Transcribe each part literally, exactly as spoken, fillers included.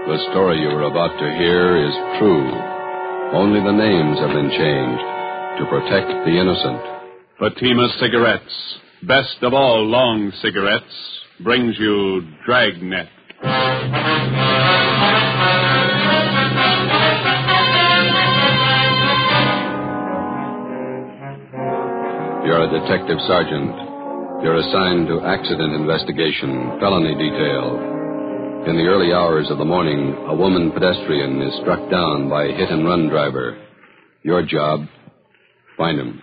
The story you are about to hear is true. Only the names have been changed to protect the innocent. Fatima Cigarettes, best of all long cigarettes, brings you Dragnet. You're a detective sergeant. You're assigned to accident investigation, felony detail. In the early hours of the morning, a woman pedestrian is struck down by a hit-and-run driver. Your job, find him.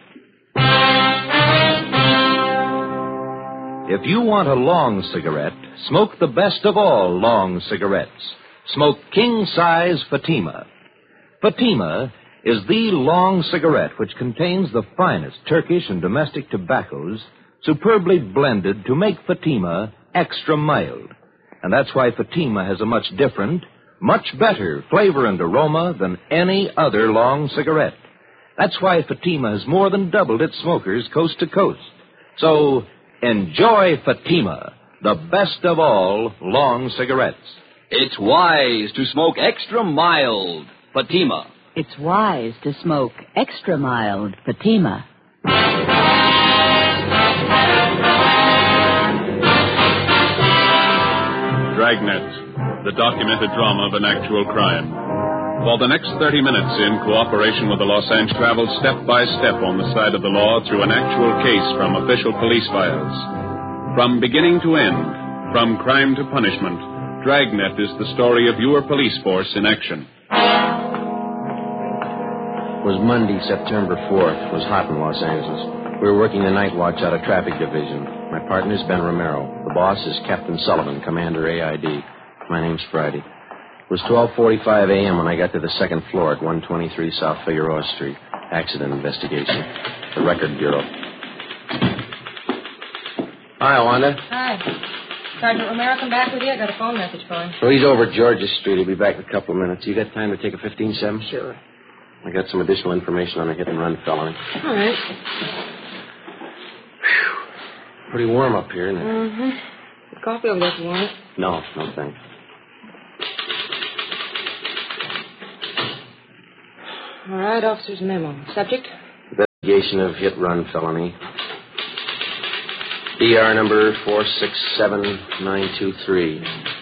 If you want a long cigarette, smoke the best of all long cigarettes. Smoke king-size Fatima. Fatima is the long cigarette which contains the finest Turkish and domestic tobaccos superbly blended to make Fatima extra mild. And that's why Fatima has a much different, much better flavor and aroma than any other long cigarette. That's why Fatima has more than doubled its smokers coast to coast. So, enjoy Fatima, the best of all long cigarettes. It's wise to smoke extra mild Fatima. It's wise to smoke extra mild Fatima. Dragnet, the documented drama of an actual crime. For the next thirty minutes, in cooperation with the Los Angeles, travel step by step on the side of the law through an actual case from official police files. From beginning to end, from crime to punishment, Dragnet is the story of your police force in action. It was Monday, September fourth. It was hot in Los Angeles. We were working the night watch out of traffic division. My partner's Ben Romero. The boss is Captain Sullivan, Commander A I D. My name's Friday. It was twelve forty-five a.m. when I got to the second floor at one twenty-three South Figueroa Street. Accident investigation. The Record Bureau. Hi, Wanda. Hi. Sergeant Romero come back with you? I got a phone message for him. So he's over at Georgia Street. He'll be back in a couple of minutes. You got time to take a fifteen seven? Sure. I got some additional information on a hit-and-run felony. All right. Whew. Pretty warm up here, isn't it? Mm-hmm. The coffee over there if you want it. No, no thanks. All right, officer's memo. Subject? Investigation of hit-run felony. D R number four six seven nine two three.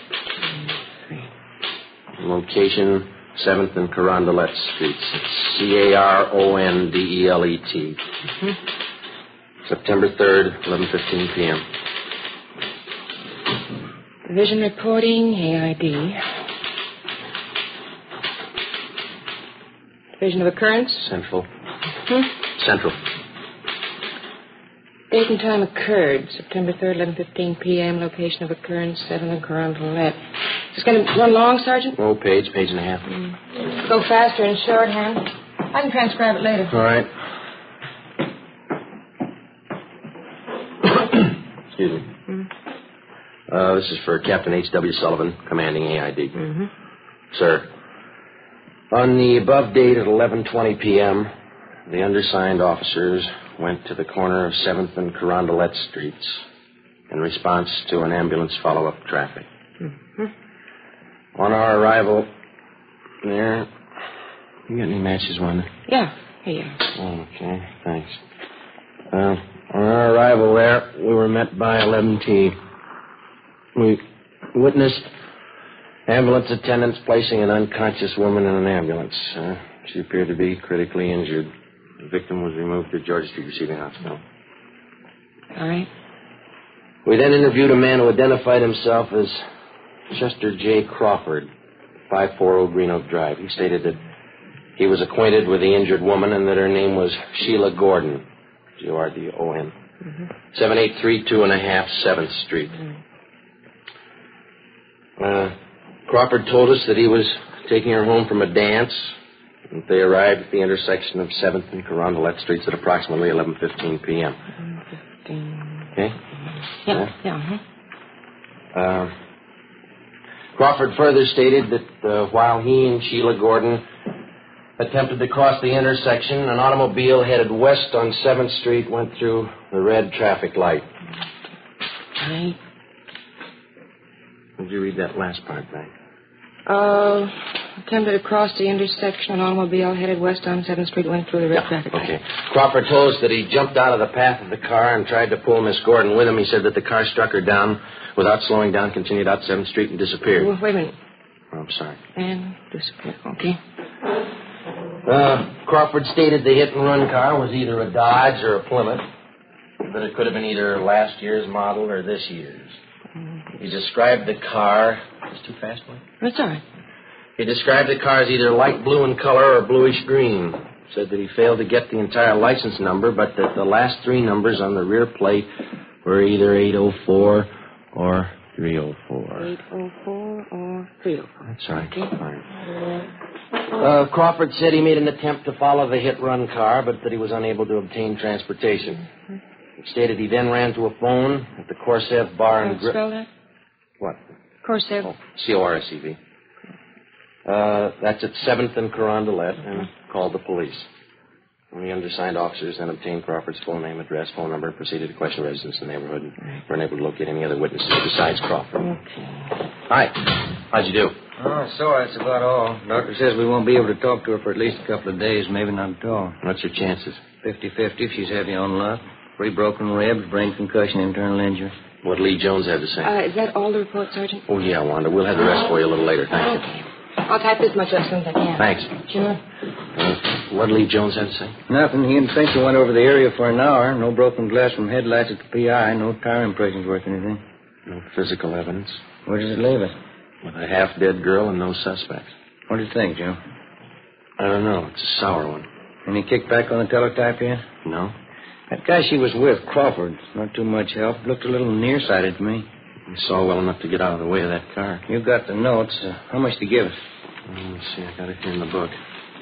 Location, seventh and Carondelet Streets. C A R O N D E L E T. Mm-hmm. September third, eleven fifteen p.m. Division reporting, A I D. Division of occurrence? Central. Hmm? Central. Date and time occurred, September third, eleven fifteen p.m. Location of occurrence, seventh and Carondelet. Just going to run long, Sergeant? Oh, page, page and a half. Mm. Go faster in shorthand. I can transcribe it later. All right. Excuse me. Mm. Uh, this is for Captain H W. Sullivan, commanding A I D. Mm-hmm. Sir, on the above date at eleven twenty p.m., the undersigned officers went to the corner of seventh and Carondelet Streets in response to an ambulance follow-up traffic. Mm-hmm. On our arrival there... You got any matches, Wanda? Yeah. Here you are. Okay, thanks. Uh, on our arrival there, we were met by eleven T. We witnessed ambulance attendants placing an unconscious woman in an ambulance. Uh, she appeared to be critically injured. The victim was removed to Georgia Street Receiving Hospital. All right. We then interviewed a man who identified himself as Chester J. Crawford, five forty Green Oak Drive. He stated that he was acquainted with the injured woman and that her name was Sheila Gordon, G O R D O N, mm-hmm. seven eight three two and a half seventh Street. Mm-hmm. Uh, Crawford told us that he was taking her home from a dance. They arrived at the intersection of seventh and Carondelet Streets at approximately eleven fifteen p.m. eleven fifteen. Okay? Yeah, yeah. yeah uh-huh. Uh, Crawford further stated that uh, while he and Sheila Gordon attempted to cross the intersection, an automobile headed west on seventh Street went through the red traffic light. Right. Would you read that last part back? Uh, attempted to cross the intersection. An automobile headed west on seventh Street went through the red traffic light. Okay. Crawford told us that he jumped out of the path of the car and tried to pull Miss Gordon with him. He said that the car struck her down without slowing down, continued out seventh Street, and disappeared. Well, wait a minute. Oh, I'm sorry. And disappeared. Okay. Uh, Crawford stated the hit-and-run car was either a Dodge or a Plymouth, but it could have been either last year's model or this year's. He described the car... It's too fast, boy? That's all right. He described the car as either light blue in color or bluish green. Said that he failed to get the entire license number, but that the last three numbers on the rear plate were either eight oh four or three oh four. eight oh four or three oh four. That's right. Okay. Fine. Uh, Crawford said he made an attempt to follow the hit-run car, but that he was unable to obtain transportation. Mm-hmm. He stated he then ran to a phone at the Corsev Bar and Grill. Spell that? What? Corsev. Oh, C O R S E V. Uh, that's at seventh and Carondelet, and called the police. And the undersigned officers then obtained Crawford's full name, address, phone number, and proceeded to question residents in the neighborhood, and were unable to locate any other witnesses besides Crawford. Okay. Hi. How'd you do? Oh, sorry, that's about all. Doctor says we won't be able to talk to her for at least a couple of days, maybe not at all. What's your chances? Fifty-fifty if she's heavy on luck. Three broken ribs, brain concussion, internal injury. What Lee Jones had to say? Uh, is that all the report, Sergeant? Oh, yeah, Wanda. We'll have the rest for you a little later. Thank you. Okay. I'll type this much up as soon as I can. Thanks. Sure. Uh, what did Lee Jones have to say? Nothing. He and Fincher went over the area for an hour. No broken glass from headlights at the P I. No tire impressions worth anything. No physical evidence. Where does it leave us? With a half-dead girl and no suspects. What do you think, Joe? I don't know. It's a sour one. Any kickback on the teletype yet? No. That guy she was with, Crawford, not too much help. Looked a little nearsighted to me. He saw well enough to get out of the way of that car. You got the notes. Uh, how much to give us? Uh, let's see. I got it here in the book.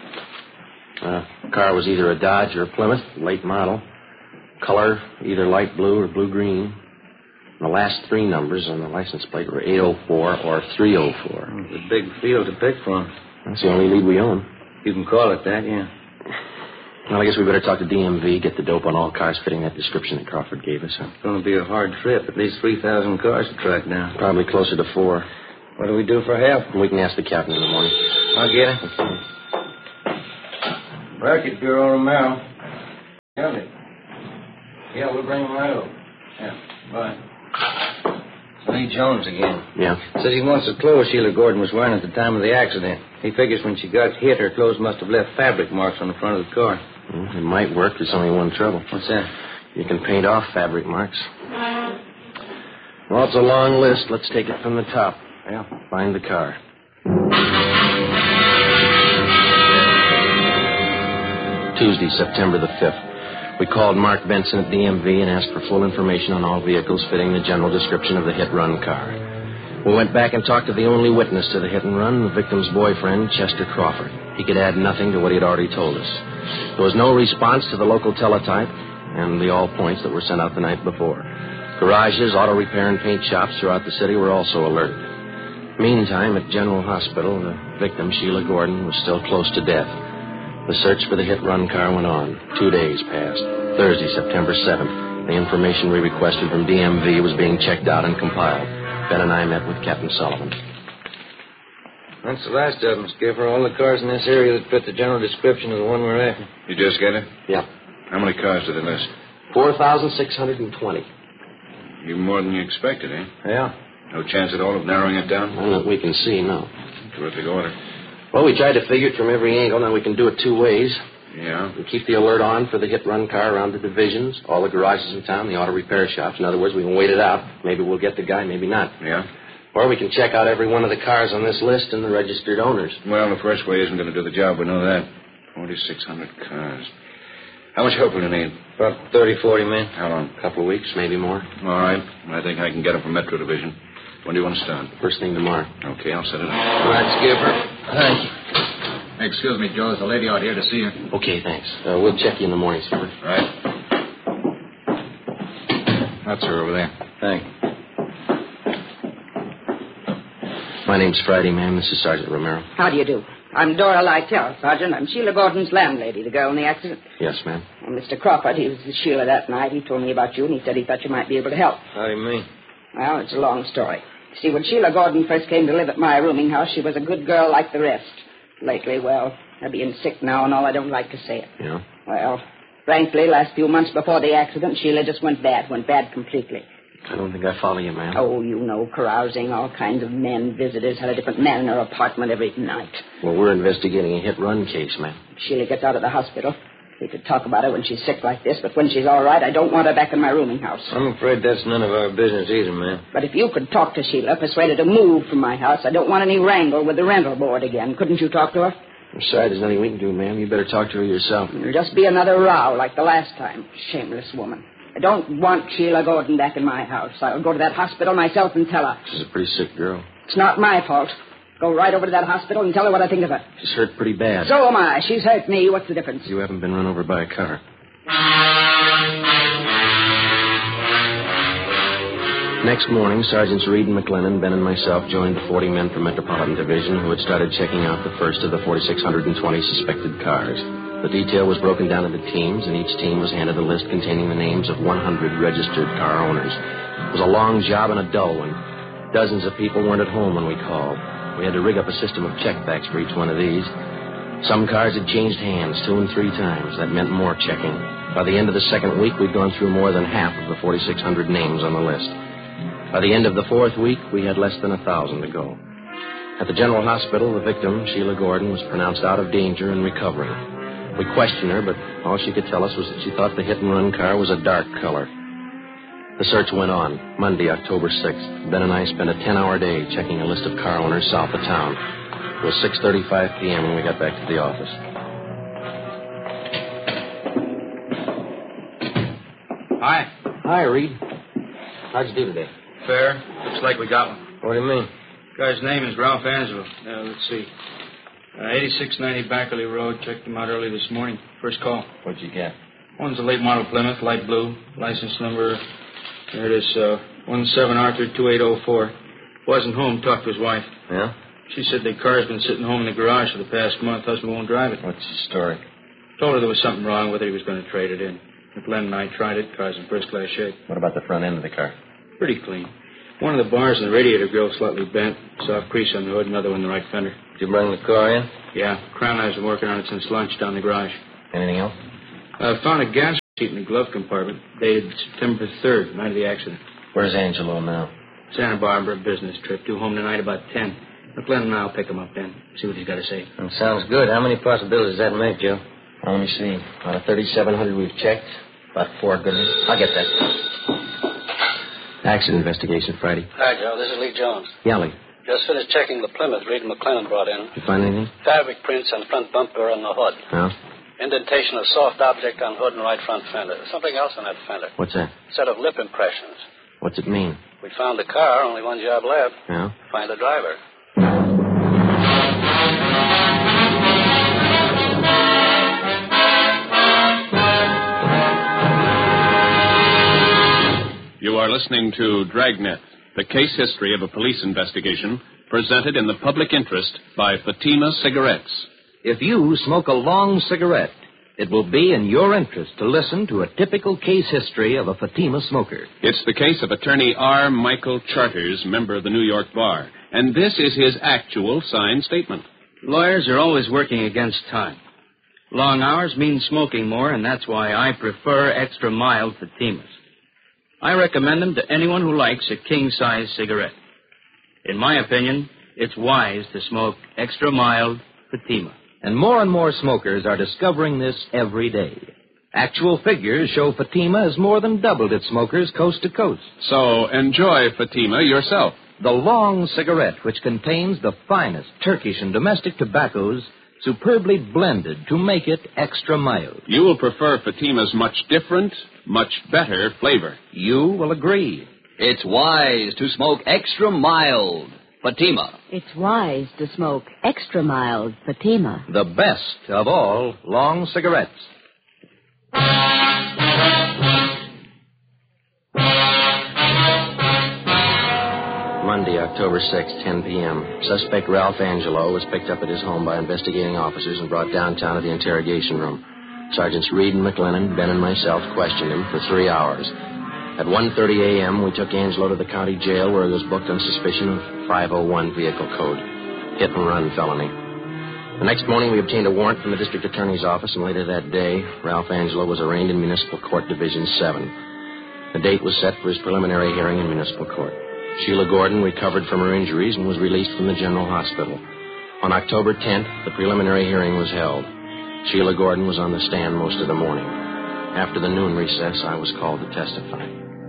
Uh, the car was either a Dodge or a Plymouth, late model. Color, either light blue or blue-green. The last three numbers on the license plate were eight oh four or three oh four. It's a big field to pick from. That's the only lead we own. You can call it that, yeah. Well, I guess we better talk to D M V, get the dope on all cars fitting that description that Crawford gave us. Huh? It's going to be a hard trip. At least three thousand cars to track down. Probably closer to four. What do we do for help? We can ask the captain in the morning. I'll get it. Okay. Racket Bureau, Romero. Tell me. Yeah, we'll bring him right over. Yeah, bye. Lee Jones again. Yeah. Says he wants the clothes Sheila Gordon was wearing at the time of the accident. He figures when she got hit, her clothes must have left fabric marks on the front of the car. Well, it might work. There's only one trouble. What's that? You can paint off fabric marks. Well, it's a long list. Let's take it from the top. Yeah. Find the car. Tuesday, September the fifth. We called Mark Benson at D M V and asked for full information on all vehicles fitting the general description of the hit-run car. We went back and talked to the only witness to the hit-and-run, the victim's boyfriend, Chester Crawford. He could add nothing to what he had already told us. There was no response to the local teletype and the all points that were sent out the night before. Garages, auto repair, and paint shops throughout the city were also alerted. Meantime, at General Hospital, the victim, Sheila Gordon, was still close to death. The search for the hit-run car went on. Two days passed. Thursday, September seventh, the information we requested from D M V was being checked out and compiled. Ben and I met with Captain Sullivan. That's the last of them, Skipper. All the cars in this area that fit the general description of the one we're after. You just get it? Yeah. How many cars did they list? four thousand six hundred twenty. Even more than you expected, eh? Yeah. No chance at all of narrowing it down? None that we can see, no. Terrific order. Well, we tried to figure it from every angle. Now we can do it two ways. Yeah? We keep the alert on for the hit-run car around the divisions, all the garages in town, the auto repair shops. In other words, we can wait it out. Maybe we'll get the guy, maybe not. Yeah? Or we can check out every one of the cars on this list and the registered owners. Well, the first way isn't going to do the job. We know that. forty-six hundred cars. How much help will you need? About thirty, forty men. How long? A couple of weeks, maybe more. All right. I think I can get them from Metro Division. When do you want to start? First thing tomorrow. Okay, I'll set it up. All right, Skipper. Thank you. Excuse me, Joe. There's a lady out here to see you. Okay, thanks. Uh, we'll check you in the morning, Skipper. Right. That's her over there. Thank you. My name's Friday, ma'am. This is Sergeant Romero. How do you do? I'm Dora Lytell, Sergeant. I'm Sheila Gordon's landlady, the girl in the accident. Yes, ma'am. Well, Mister Crawford, he was with Sheila that night. He told me about you, and he said he thought you might be able to help. How do you mean? Well, it's a long story. See, when Sheila Gordon first came to live at my rooming house, she was a good girl like the rest. Lately, well, her being sick now and all, I don't like to say it. Yeah? Well, frankly, last few months before the accident, Sheila just went bad, went bad completely. I don't think I follow you, ma'am. Oh, you know, carousing, all kinds of men, visitors, had a different man in her apartment every night. Well, we're investigating a hit-run case, ma'am. If Sheila gets out of the hospital, we could talk about her when she's sick like this, but when she's all right, I don't want her back in my rooming house. I'm afraid that's none of our business either, ma'am. But if you could talk to Sheila, persuade her to move from my house, I don't want any wrangle with the rental board again. Couldn't you talk to her? I'm sorry, there's nothing we can do, ma'am. You better talk to her yourself. It'll just be another row like the last time. Shameless woman. I don't want Sheila Gordon back in my house. I'll go to that hospital myself and tell her. She's a pretty sick girl. It's not my fault. Go right over to that hospital and tell her what I think of her. She's hurt pretty bad. So am I. She's hurt me. What's the difference? You haven't been run over by a car. Next morning, Sergeants Reed and McLennan, Ben, and myself joined the forty men from Metropolitan Division who had started checking out the first of the four thousand six hundred twenty suspected cars. The detail was broken down into teams, and each team was handed a list containing the names of one hundred registered car owners. It was a long job and a dull one. Dozens of people weren't at home when we called. We had to rig up a system of checkbacks for each one of these. Some cars had changed hands two and three times. That meant more checking. By the end of the second week, we'd gone through more than half of the four thousand six hundred names on the list. By the end of the fourth week, we had less than a thousand to go. At the General Hospital, the victim, Sheila Gordon, was pronounced out of danger and recovering. We questioned her, but all she could tell us was that she thought the hit-and-run car was a dark color. The search went on. Monday, October sixth, Ben and I spent a ten-hour day checking a list of car owners south of town. It was six thirty-five p.m. when we got back to the office. Hi. Hi, Reed. How'd you do today? Fair. Looks like we got one. What do you mean? Guy's name is Ralph Angelo. Uh, let's see. Uh, eighty-six ninety Backerley Road. Checked him out early this morning. First call. What'd you get? One's a late model Plymouth, light blue. License number, there it is, uh, one seven Arthur two eight oh four. Wasn't home. Talked to his wife. Yeah? She said the car's been sitting home in the garage for the past month. Husband won't drive it. What's the story? Told her there was something wrong with it. He was going to trade it in. McLennan and I tried it. Car's in first-class shape. What about the front end of the car? Pretty clean. One of the bars in the radiator grill slightly bent. Soft crease on the hood, another one in the right fender. Did you bring the car in? Yeah. Crown Eyes been working on it since lunch down the garage. Anything else? I uh, found a gas receipt in the glove compartment, dated September third, night of the accident. Where's Angelo now? Santa Barbara, business trip. Due home tonight about ten. McLennan and I'll pick him up then. See what he's got to say. That sounds good. How many possibilities does that make, Joe? Well, let me see. Out of thirty-seven hundred we've checked, about four good ones. I'll get that. Accident investigation, Friday. Hi, Joe. This is Lee Jones. Yeah, Lee. Just finished checking the Plymouth Reed and McLennan brought in. Did you find anything? Fabric prints on front bumper and the hood. Yeah? Indentation of soft object on hood and right front fender. There's something else on that fender. What's that? Set of lip impressions. What's it mean? We found the car. Only one job left. Yeah? Find the driver. You are listening to Dragnet, the case history of a police investigation, presented in the public interest by Fatima Cigarettes. If you smoke a long cigarette, it will be in your interest to listen to a typical case history of a Fatima smoker. It's the case of attorney R. Michael Charters, member of the New York Bar. And this is his actual signed statement. Lawyers are always working against time. Long hours mean smoking more, and that's why I prefer extra mild Fatimas. I recommend them to anyone who likes a king-size cigarette. In my opinion, it's wise to smoke extra mild Fatima. And more and more smokers are discovering this every day. Actual figures show Fatima has more than doubled its smokers coast to coast. So enjoy Fatima yourself. The long cigarette, which contains the finest Turkish and domestic tobaccos, superbly blended to make it extra mild. You will prefer Fatima's much different, much better flavor. You will agree. It's wise to smoke extra mild Fatima. It's wise to smoke extra mild Fatima. The best of all long cigarettes. Monday, October sixth, ten p.m. Suspect Ralph Angelo was picked up at his home by investigating officers and brought downtown to the interrogation room. Sergeants Reed and McLennan, Ben and myself questioned him for three hours. At one thirty a.m., we took Angelo to the county jail where he was booked on suspicion of five oh one vehicle code, hit and run felony. The next morning, we obtained a warrant from the district attorney's office, and later that day, Ralph Angelo was arraigned in Municipal Court Division seven. The date was set for his preliminary hearing in municipal court. Sheila Gordon recovered from her injuries and was released from the general hospital. On October tenth, the preliminary hearing was held. Sheila Gordon was on the stand most of the morning. After the noon recess, I was called to testify.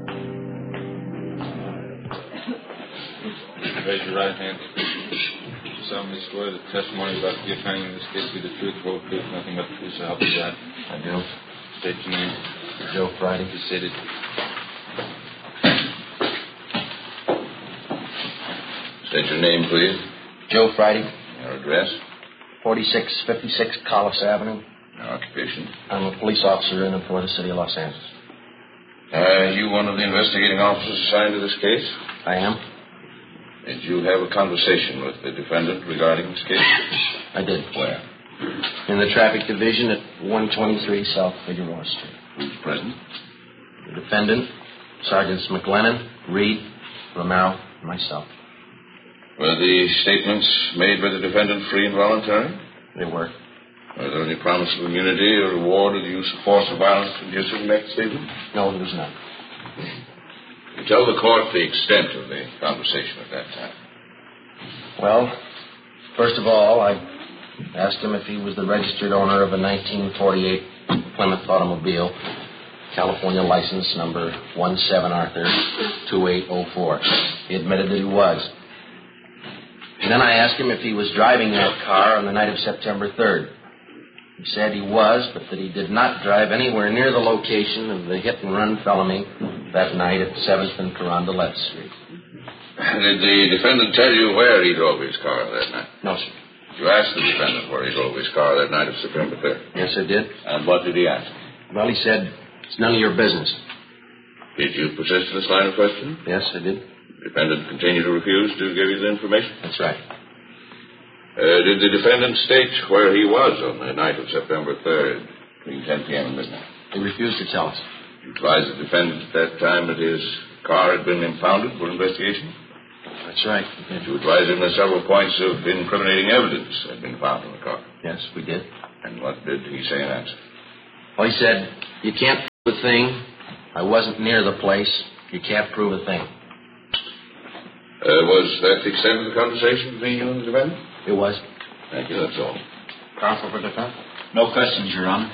Raise your right hand. You solemnly swear that the testimony about to give hanging in this case be the truth, whole truth, nothing but the truth, so help you God. I do. State your name. Joe Friday. Be seated. State your name, please. Joe Friday. Your address. forty-six fifty-six Collis Avenue. Your occupation. I'm a police officer in and for the city of Los Angeles. Are you one of the investigating officers assigned to this case? I am. Did you have a conversation with the defendant regarding this case? I did. Where? In the traffic division at one twenty-three South Figueroa Street. Who's present? The defendant, Sergeants McLennan, Reed, Romero, and myself. Were the statements made by the defendant free and voluntary? They were. Were there any promise of immunity or reward or the use of force or violence induced in that statement? No, there was none. You tell the court the extent of the conversation at that time. Well, first of all, I asked him if he was the registered owner of a nineteen forty-eight Plymouth automobile, California license number one seven Arthur two eight oh four. He admitted that he was. And then I asked him if he was driving that car on the night of September third. He said he was, but that he did not drive anywhere near the location of the hit-and-run felony that night at seventh and Carondelet Street. Did the defendant tell you where he drove his car that night? No, sir. Did you ask the defendant where he drove his car that night of September third? Yes, I did. And what did he ask? Well, he said, it's none of your business. Did you persist in this line of questioning? Yes, I did. The defendant continued to refuse to give you the information? That's right. Uh, did the defendant state where he was on the night of September third, between ten p.m. and midnight? He refused to tell us. You advised the defendant at that time that his car had been impounded for investigation? That's right. Did you advise him that several points of incriminating evidence had been found in the car? Yes, we did. And what did he say in answer? Well, he said, you can't prove a thing. I wasn't near the place. You can't prove a thing. Uh, was that the extent of the conversation between you and the defendant? It was. Thank you, that's all. Counsel for defense? No questions, Your Honor.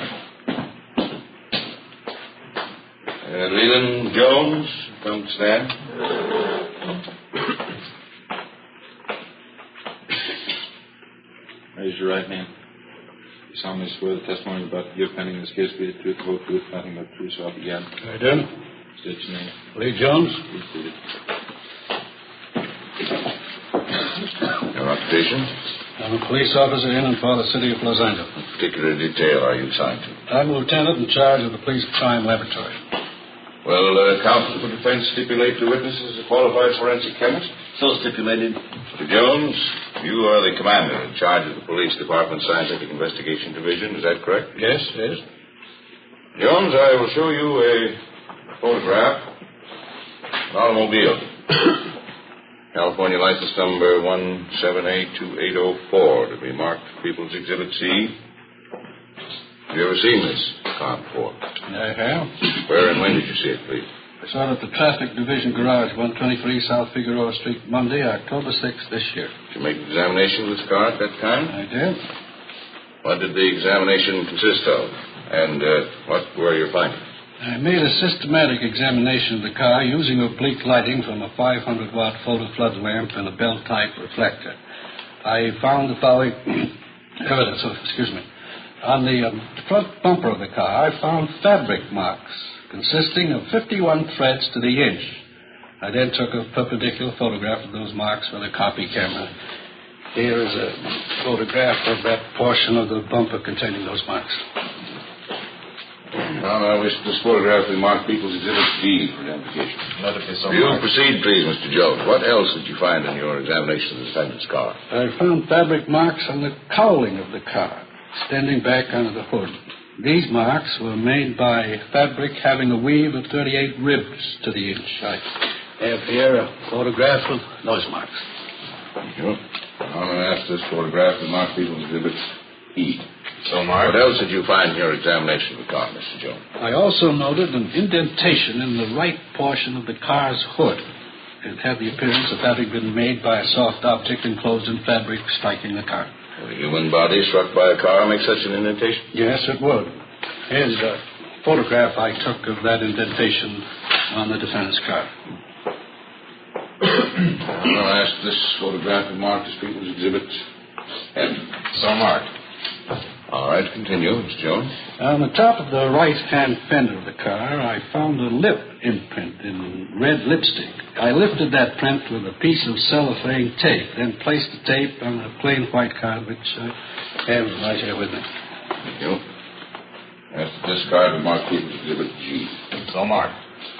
Uh, Leland Jones, come stand. Raise your right hand. You solemnly swear the testimony about to give pending this case be the truth, the whole truth, nothing but the truth, so help you God. I do. State your name. Lee Jones. Please seated. Your occupation? I'm a police officer in and for the city of Los Angeles. What particular detail are you assigned to? I'm a lieutenant in charge of the police crime laboratory. Well, uh, counsel for defense stipulate the witness is a qualified forensic chemist? So stipulated. Mister Jones, you are the commander in charge of the police department's scientific investigation division. Is that correct? Yes, yes. Jones, I will show you a photograph of an automobile. California license number one seven eight two eight oh four to be marked People's Exhibit C. Have you ever seen this car before? I have. Where and when did you see it, please? I saw it at the traffic division garage, one twenty-three South Figueroa Street, Monday, October sixth this year. Did you make an examination of this car at that time? I did. What did the examination consist of? And uh, what were your findings? I made a systematic examination of the car using oblique lighting from a five hundred watt photo flood lamp and a bell-type reflector. I found the following evidence. Oh, excuse me. On the um, front bumper of the car, I found fabric marks consisting of fifty-one threads to the inch. I then took a perpendicular photograph of those marks with a copy camera. Here is a photograph of that portion of the bumper containing those marks. Now, I wish this photograph be marked People's Exhibit D for identification. Let it be so. You proceed, please, Mister Jones. What else did you find in your examination of the defendant's car? I found fabric marks on the cowling of the car, extending back onto the hood. These marks were made by fabric having a weave of thirty-eight ribs to the inch. I have here a photograph of those marks. Thank you. I'm going to ask this photograph to mark People's Exhibit E. So, Mark, what else did you find in your examination of the car, Mister Jones? I also noted an indentation in the right portion of the car's hood. It had the appearance of having been made by a soft object enclosed in fabric striking the car. Would a human body struck by a car make such an indentation? Yes, it would. Here's a photograph I took of that indentation on the defendant's car. I'm going to ask this photograph of marked as People's Exhibit F. So marked. All right, continue, Mister Jones. On the top of the right-hand fender of the car, I found a lip imprint in red lipstick. I lifted that print with a piece of cellophane tape, then placed the tape on a plain white card, which I have right here with me. Thank you. Ask this card to mark People's Exhibit G. So marked.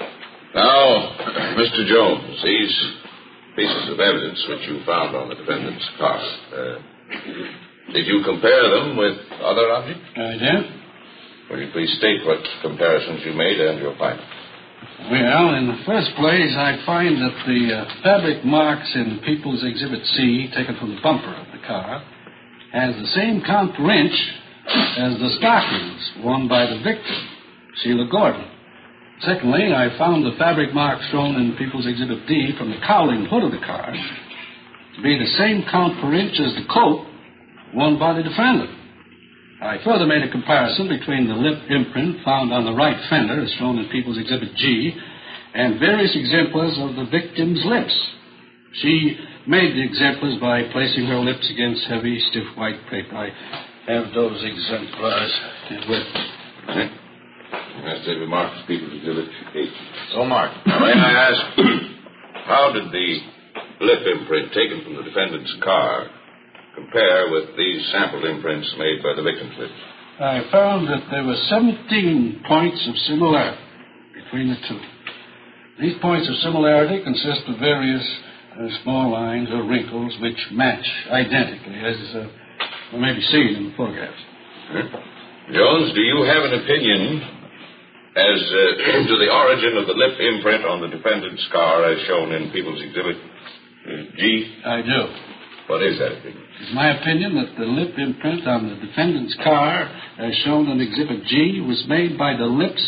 Now, Mister Jones, these pieces of evidence which you found on the defendant's car, uh, did you compare them with other objects? I did. Will you please state what comparisons you made and your findings? Well, in the first place, I find that the uh, fabric marks in People's Exhibit C, taken from the bumper of the car, has the same count per inch as the stockings worn by the victim, Sheila Gordon. Secondly, I found the fabric marks shown in People's Exhibit D from the cowling hood of the car to be the same count per inch as the coat worn by the defendant. I further made a comparison between the lip imprint found on the right fender, as shown in People's Exhibit G, and various exemplars of the victim's lips. She made the exemplars by placing her lips against heavy, stiff white paper. I have those exemplars with me. As they remarked as People's Exhibit H. So marked. Now, may I ask, how did the lip imprint taken from the defendant's car compare with these sample imprints made by the victim's lips? I found that there were seventeen points of similarity between the two. These points of similarity consist of various uh, small lines or wrinkles which match identically, as uh, may be seen in the photographs. Hmm. Jones, do you have an opinion as uh, to the origin of the lip imprint on the defendant's car as shown in People's Exhibit uh, G? I do. What is that opinion? It's my opinion that the lip imprint on the defendant's car, as shown in Exhibit G, was made by the lips